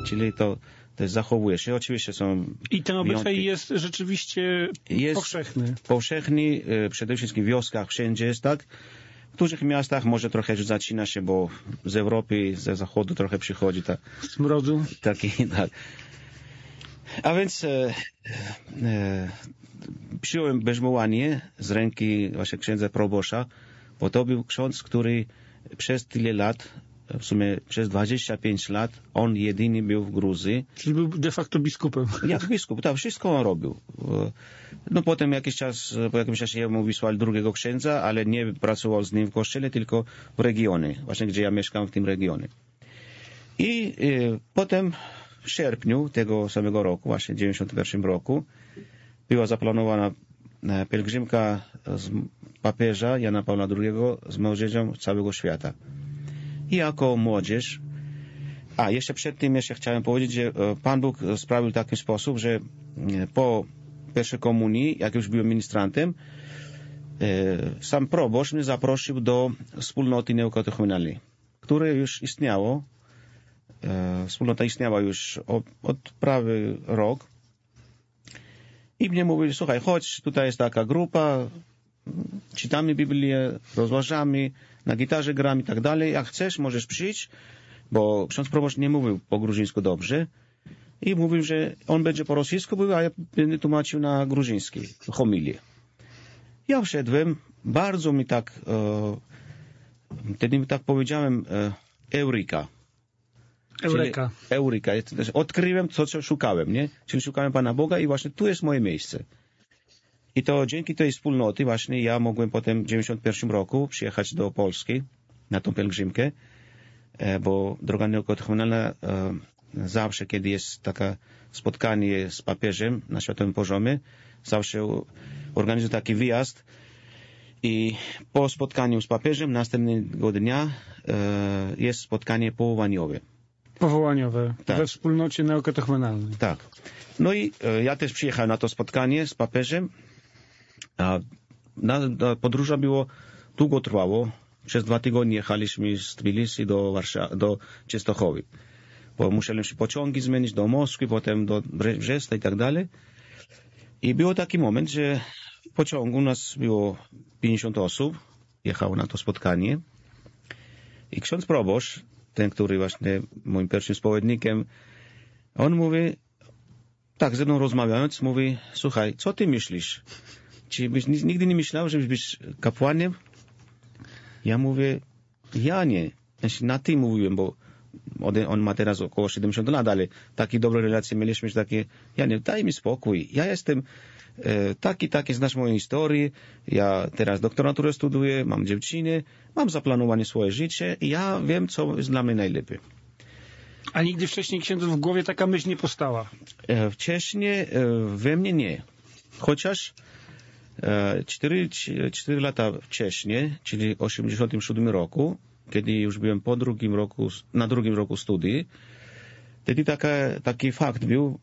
czyli to zachowuje się. Oczywiście są I ten obyczaj wyjątki. jest rzeczywiście powszechny. Powszechny, przede wszystkim w wioskach, wszędzie jest tak. W dużych miastach może trochę zacina się, bo z Europy, ze zachodu trochę przychodzi smrodu. Taki, tak. A więc przyjąłem bierzmowanie z ręki właśnie księdza probosza, bo to był ksiądz, który przez tyle lat, w sumie przez 25 lat, on jedyny był w Gruzji. Czyli był de facto biskupem. Jak biskup, tak, wszystko on robił. No potem po jakimś czasie jemu wysłali drugiego księdza, ale nie pracował z nim w kościele, tylko w regionie, właśnie gdzie ja mieszkam w tym regionie. I potem w sierpniu tego samego roku, właśnie w 91 roku, była zaplanowana pielgrzymka z papieża Jana Pawła II z młodzieżą całego świata. I jako młodzież, jeszcze przed tym jeszcze chciałem powiedzieć, że Pan Bóg sprawił w taki sposób, że po pierwszej komunii, jak już byłem ministrantem, sam proboszcz mnie zaprosił do wspólnoty neokatechumenalnej, która już istniało. Wspólnota istniała już od prawie rok. I mnie mówili, słuchaj, chodź, tutaj jest taka grupa, czytamy Biblię, rozważamy, na gitarze gramy i tak dalej. Jak chcesz, możesz przyjść, bo ksiądz proboszcz nie mówił po gruzińsku dobrze i mówił, że on będzie po rosyjsku mówił, a ja będę tłumaczył na gruzińskiej homilię. Ja wszedłem, bardzo mi tak, wtedy mi tak powiedziałem, Eureka. Eureka. Odkryłem to, co szukałem, nie? Czyli szukałem Pana Boga i właśnie tu jest moje miejsce. I to dzięki tej wspólnoty właśnie ja mogłem potem w 91 roku przyjechać do Polski na tą pielgrzymkę, bo droga neokatechumenalna zawsze, kiedy jest takie spotkanie z papieżem na światowym poziomie, zawsze organizuje taki wyjazd i po spotkaniu z papieżem następnego dnia jest spotkanie powołaniowe. Tak. We wspólnocie neokatechumenalnej. Tak. No i ja też przyjechałem na to spotkanie z papieżem. Podróża długo trwało. Przez 2 tygodnie jechaliśmy z Tbilisi do Częstochowy. Bo musieliśmy pociągi zmienić do Moskwy, potem do Brześcia i tak dalej. I był taki moment, że w pociągu nas było 50 osób, jechało na to spotkanie. I ksiądz proboszcz, ten, który właśnie moim pierwszym spowiednikiem, on mówi, tak ze mną rozmawiając, mówi, słuchaj, co ty myślisz? Czy byś nigdy nie myślał, żebyś być kapłanem? Ja mówię, ja nie. Na ty mówiłem, bo on ma teraz około 70 lat, ale takie dobre relacje mieliśmy, że takie, ja nie, daj mi spokój. Ja jestem taki, znasz moją historię, ja teraz doktoraturę studiuję, mam dziewczynę, mam zaplanowane swoje życie i ja wiem, co jest dla mnie najlepiej. A nigdy wcześniej księdzu w głowie taka myśl nie powstała? Wcześniej we mnie nie. Chociaż 4 lata wcześniej, czyli w 1987 roku, kiedy już byłem na drugim roku studii, wtedy taki fakt był,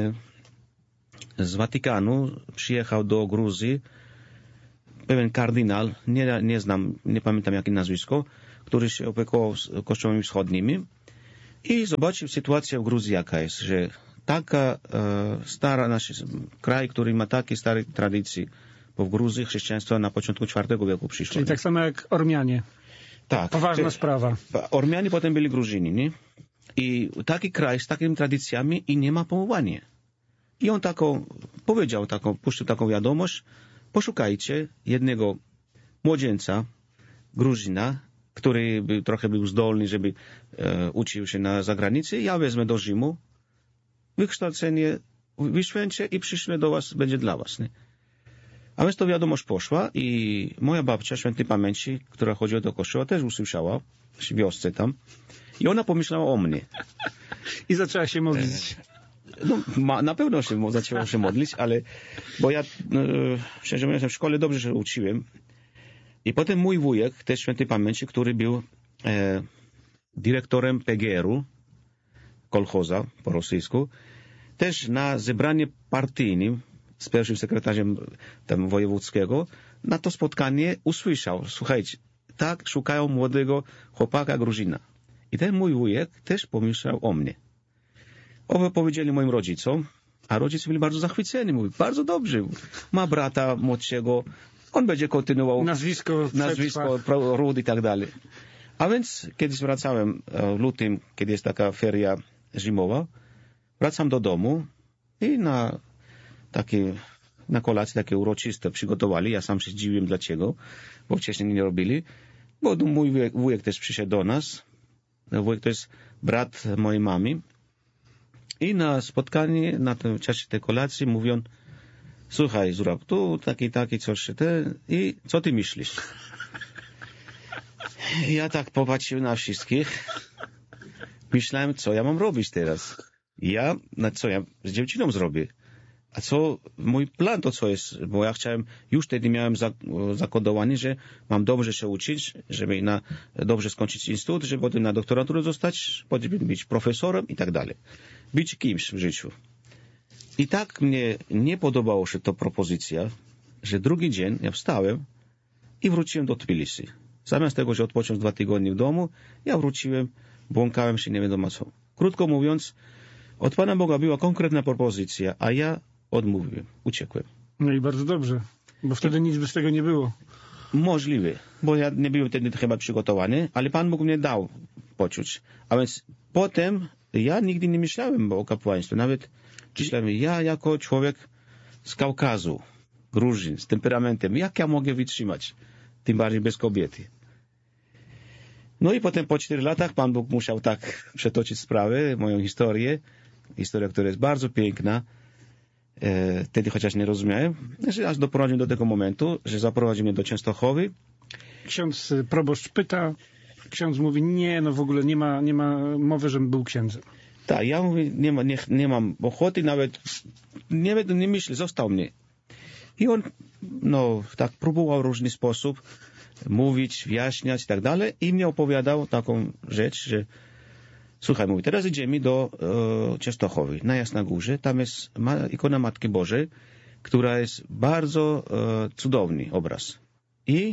z Watykanu przyjechał do Gruzji pewien kardynał, nie znam, nie pamiętam jakie nazwisko, który się opiekował kościołami wschodnimi i zobaczył sytuację w Gruzji jaka jest, że taka stara nasz kraj, który ma takie stare tradycje, bo w Gruzji chrześcijaństwo na początku IV wieku przyszło. Czyli tak samo jak Ormianie. Tak. Poważna sprawa. Ormianie potem byli Gruzini, nie? I taki kraj z takimi tradycjami i nie ma powołania. I on puścił taką wiadomość, poszukajcie jednego młodzieńca, Gruzina, który trochę był zdolny, żeby uczył się na zagranicy, ja wezmę do Rzymu, wykształcenie wyświęcę i przyszłe do was, będzie dla was. Nie? A więc to wiadomość poszła i moja babcia świętej pamięci, która chodziła do kościoła, też usłyszała w wiosce tam i ona pomyślała o mnie. I zaczęła się modlić. No, na pewno zaczęła się modlić, ale bo ja szczerze mówiąc w szkole dobrze się uczyłem i potem mój wujek, też świętej pamięci, który był dyrektorem PGR-u, kolchoza po rosyjsku, też na zebranie partyjnym z pierwszym sekretarzem tam wojewódzkiego, na to spotkanie usłyszał, słuchajcie, tak szukają młodego chłopaka Gruzina. I ten mój wujek też pomyślał o mnie. Powiedzieli moim rodzicom, a rodzice byli bardzo zachwyceni. Mówi, bardzo dobrze. Ma brata młodszego, on będzie kontynuował nazwisko, ród i tak dalej. A więc kiedyś wracałem w lutym, kiedy jest taka feria zimowa, wracam do domu i na kolację takie uroczyste przygotowali. Ja sam się dziwiłem dlaczego, bo wcześniej nie robili. Bo mój wujek też przyszedł do nas. Wujek to jest brat mojej mamy. I na spotkanie, na tym czasie tej kolacji mówią, słuchaj, Zurab, tu taki coś, i co ty myślisz? Ja tak popatrzyłem na wszystkich. Myślałem, co ja mam robić teraz? Co ja z dziewczyną zrobię? A co, mój plan to co jest? Bo ja chciałem, już wtedy miałem zakodowanie, że mam dobrze się uczyć, żeby dobrze skończyć instytut, żeby potem na doktoraturę zostać, potem być profesorem i tak dalej. Być kimś w życiu. I tak mnie nie podobało się ta propozycja, że drugi dzień ja wstałem i wróciłem do Tbilisi. Zamiast tego, że odpocząć 2 tygodnie w domu, ja wróciłem, błąkałem się nie wiadomo co. Krótko mówiąc, od Pana Boga była konkretna propozycja, a ja odmówiłem, uciekłem. No i bardzo dobrze, bo wtedy nic by z tego nie było. Możliwe, bo ja nie byłem wtedy chyba przygotowany, ale Pan Bóg mnie dał poczuć. A więc potem ja nigdy nie myślałem o kapłaństwie. Nawet myślałem, ja jako człowiek z Kaukazu, Gruzin, z temperamentem, jak ja mogę wytrzymać? Tym bardziej bez kobiety. No i potem po 4 latach Pan Bóg musiał tak przetoczyć sprawę, moją historię, która jest bardzo piękna. Wtedy chociaż nie rozumiałem, że aż doprowadził do tego momentu, że zaprowadził mnie do Częstochowy. Ksiądz proboszcz pyta, ksiądz mówi, nie, no w ogóle nie ma mowy, żebym był księdzem. Tak, ja mówię, nie mam ochoty, nawet nie myślę, został mnie. I on, tak próbował w różny sposób mówić, wyjaśniać i tak dalej i mnie opowiadał taką rzecz, że słuchaj, mówi, teraz idziemy do Częstochowy, na Jasnogórze, tam jest ikona Matki Bożej, która jest bardzo cudowny obraz. I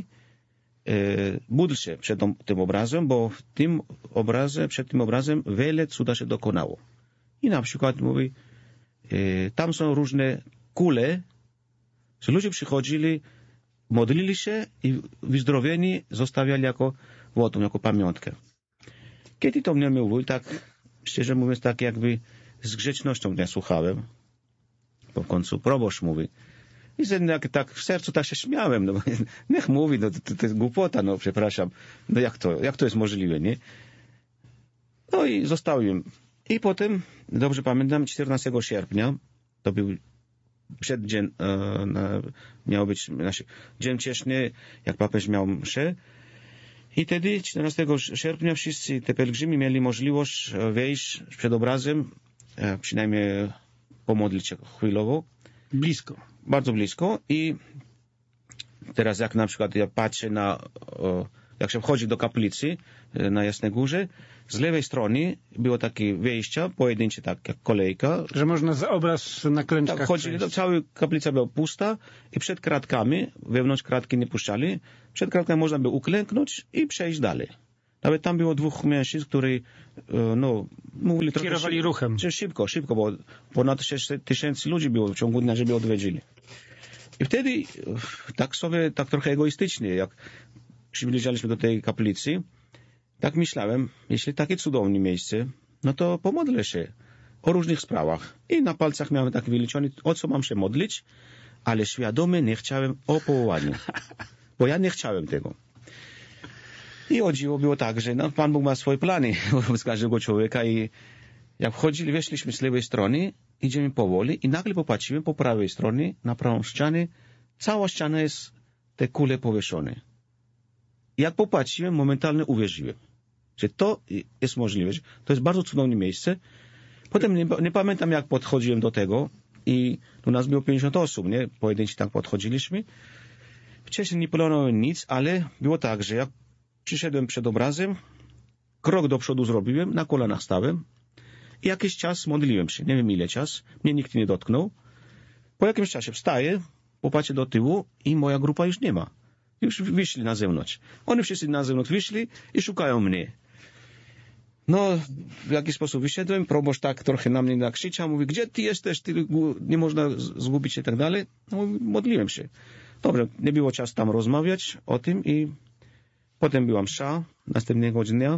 módl się przed tym obrazem, bo przed tym obrazem wiele cuda się dokonało. I na przykład mówi, tam są różne kule, że ludzie przychodzili, modlili się i wyzdrowieni zostawiali jako wotum, jako pamiątkę. Kiedy to mnie mówił, tak szczerze mówiąc, tak jakby z grzecznością mnie słuchałem. Po końcu proboszcz mówi. I tak w sercu tak się śmiałem. Niech mówi, to jest głupota, przepraszam. Jak to jest możliwe, nie? No i zostałem. I potem, dobrze pamiętam, 14 sierpnia, to był przeddzień, miał być dzień wcześniej, jak papież miał mszę. I wtedy, 14 sierpnia, wszyscy te pielgrzymi mieli możliwość wejść przed obrazem, przynajmniej pomodlić się chwilowo. Blisko. Bardzo blisko. I teraz jak na przykład ja patrzę jak się wchodzi do kaplicy na Jasnej Górze, z lewej strony było takie wejście, pojedyncze, tak jak kolejka. Że można za obraz na klęczkach tak, chodzili, cała kaplica była pusta i przed kratkami, wewnątrz kratki nie puszczali, przed kratkami można było uklęknąć i przejść dalej. Nawet tam było 2 mężczyzn, którzy mówili trochę... Kierowali ruchem. Szybko, bo ponad 6 000 ludzi było w ciągu dnia, żeby odwiedzili. I wtedy tak trochę egoistycznie, jak przybliżaliśmy do tej kaplicy, tak myślałem, jeśli takie cudowne miejsce, to pomodlę się o różnych sprawach. I na palcach miałem tak wyliczone, o co mam się modlić, ale świadomie nie chciałem o powołaniu, bo ja nie chciałem tego. I o dziwo było tak, że Pan Bóg ma swoje plany wobec każdego człowieka i jak weszliśmy z lewej strony, idziemy powoli i nagle popatrzyłem po prawej stronie, na prawą ścianę, cała ściana jest te kule powieszone. Jak popatrzyłem, momentalnie uwierzyłem, że to jest możliwe, że to jest bardzo cudowne miejsce. Potem nie pamiętam, jak podchodziłem do tego i u nas było 50 osób, nie? Pojedynczy tak podchodziliśmy. Wcześniej nie planowałem nic, ale było tak, że jak przyszedłem przed obrazem, krok do przodu zrobiłem, na kolanach stałem i jakiś czas modliłem się, nie wiem ile czas, mnie nikt nie dotknął. Po jakimś czasie wstaję, popatrzę do tyłu i moja grupa już nie ma. Już wyszli na zewnątrz. Oni wszyscy na zewnątrz wyszli i szukają mnie. No, w jakiś sposób wyszedłem, proboszcz tak trochę na mnie nakrzyczał, mówi, gdzie ty jesteś, ty nie można zgubić się i tak dalej. No, modliłem się. Dobrze, nie było czasu tam rozmawiać o tym i potem była msza następnego dnia.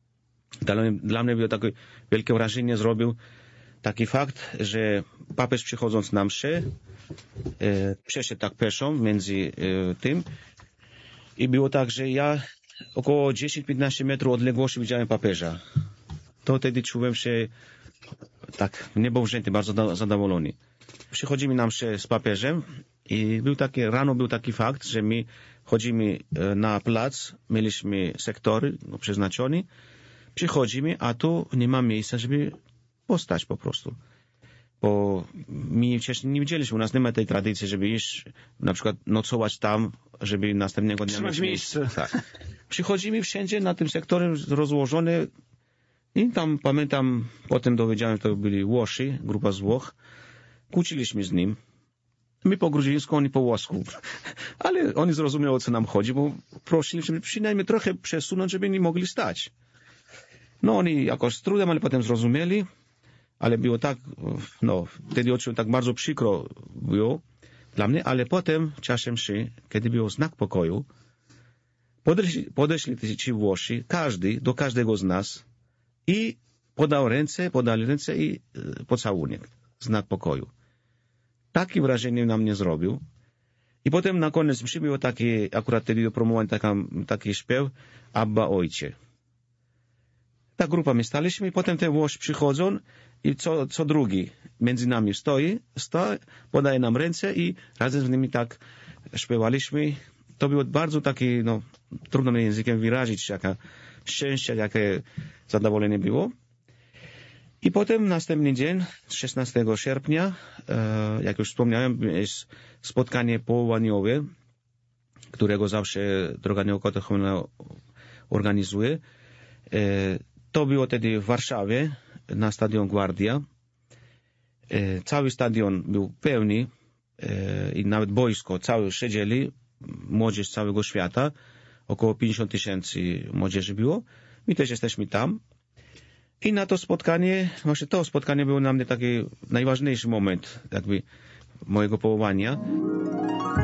Dla mnie było takie wielkie wrażenie zrobił taki fakt, że papież przychodząc na mszę, przeszedł tak pieszo między tym i było tak, że ja około 10-15 metrów odległości widziałem papieża. To wtedy czułem się tak niebowzięty, bardzo zadowolony. Przychodzimy na mszę z papieżem i rano był taki fakt, że my chodzimy na plac, mieliśmy sektory przeznaczone, przychodzimy, a tu nie ma miejsca, żeby postać po prostu. Bo my wcześniej nie widzieliśmy, u nas nie ma tej tradycji, żeby iść na przykład nocować tam, żeby następnego dnia mieć miejsce. Tak. Przychodzimy wszędzie na tym sektorze rozłożone i tam pamiętam, potem dowiedziałem, że to byli Włosi, grupa z Włoch. Kłóciliśmy z nim. My po gruzińsku, oni po włosku. Ale oni zrozumieli, o co nam chodzi, bo prosili, żeby przynajmniej trochę przesunąć, żeby nie mogli stać. No oni jakoś z trudem, ale potem zrozumieli. Ale było tak, no, wtedy oczywiście tak bardzo przykro było dla mnie, ale potem w czasie mszy, kiedy był znak pokoju, podeszli ci Włosi, każdy, do każdego z nas i podali ręce i pocałunek, znak pokoju. Takie wrażenie na mnie zrobił. I potem na koniec mszy było taki, akurat wtedy do promowania taki śpiew, Abba Ojcze. Ta grupa my staliśmy i potem te Włosi przychodzą i co drugi między nami stoi, podaje nam ręce i razem z nimi tak śpiewaliśmy. To było bardzo takie, no, trudno mi językiem wyrazić, jaka szczęście, jakie zadowolenie było. I potem następny dzień, 16 sierpnia, jak już wspomniałem, jest spotkanie powołaniowe, którego zawsze Droga Nieokotechomna organizuje. To było wtedy w Warszawie, na stadion Guardia. Cały stadion był pełny i nawet boisko całe siedzieli, młodzież z całego świata. Około 50 000 młodzieży było. My też jesteśmy tam. I na to spotkanie, właśnie to spotkanie było dla mnie taki najważniejszy moment jakby mojego powołania.